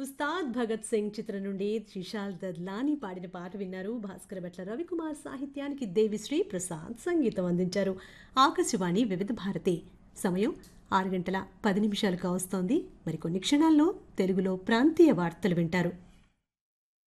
ఉస్తాద్ భగత్ సింగ్ చిత్రం నుండి త్రిషాల్ దద్లాని పాడిన పాట విన్నారు. భాస్కర భట్ల రవికుమార్ సాహిత్యానికి దేవిశ్రీ ప్రసాద్ సంగీతం అందించారు. ఆకాశవాణి వివిధ భారతి సమయం 6 గంటల 10 నిమిషాలు కావస్తోంది. మరికొన్ని క్షణాల్లో తెలుగులో ప్రాంతీయ వార్తలు వింటారు.